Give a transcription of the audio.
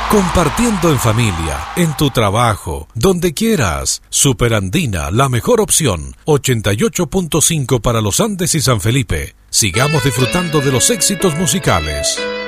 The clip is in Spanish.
Compartiendo en familia, en tu trabajo, donde quieras. Superandina, la mejor opción. 88.5 para los Andes y San Felipe. Sigamos disfrutando de los éxitos musicales.